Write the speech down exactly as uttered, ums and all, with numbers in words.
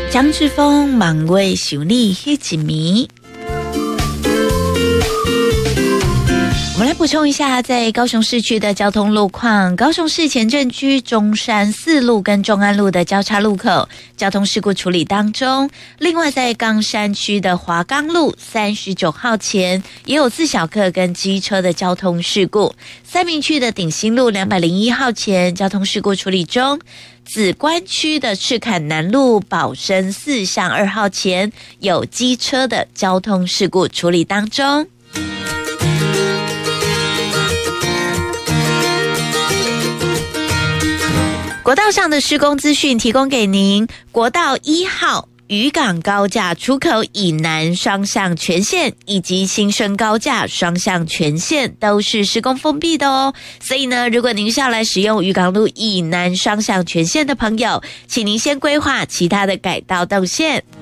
张志峰忙为想你迄一暝。我们来补充一下，在高雄市区的交通路况。高雄市前镇区中山四路跟中安路的交叉路口交通事故处理当中。另外，在冈山区的华冈路三十九号前也有自小客跟机车的交通事故。三民区的顶新路两百零一号前交通事故处理中。梓官区的赤坎南路保生四巷二号前有机车的交通事故处理当中。国道上的施工资讯提供给您。国道一号渔港高架出口以南双向全线以及新生高架双向全线都是施工封闭的哦。所以呢，如果您是要来使用渔港路以南双向全线的朋友，请您先规划其他的改道动线。